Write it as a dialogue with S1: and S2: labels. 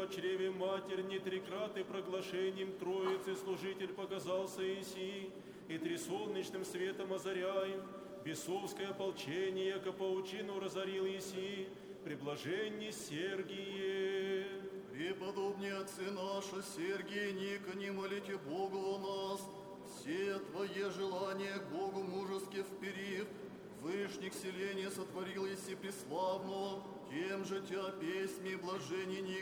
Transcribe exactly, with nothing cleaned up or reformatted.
S1: во чреве Матерь, не трикраты проглашением Троицы служитель показался Иси, и трисолнечным светом озаряем, бесовское ополчение, яко паучину разорил Иси, приблаженни Сергие.
S2: Преподобные отцы наши, Сергий и Ника, не молите Богу о нас, все твои желания к Богу мужески вперив, Вышних селения сотворил Иси преславного, тем же тебя песни блажени Ник